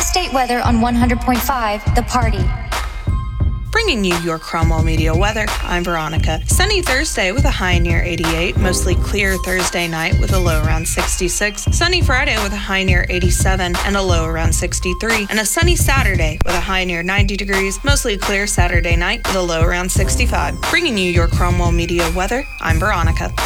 Tri-State weather on 100.5 The Party. Bringing you your Cromwell Media weather, I'm Veronica. Sunny Thursday with a high near 88. Mostly clear Thursday night with a low around 66. Sunny Friday with a high near 87 and a low around 63. And a sunny Saturday with a high near 90 degrees. Mostly clear Saturday night with a low around 65. Bringing you your Cromwell Media weather, I'm Veronica.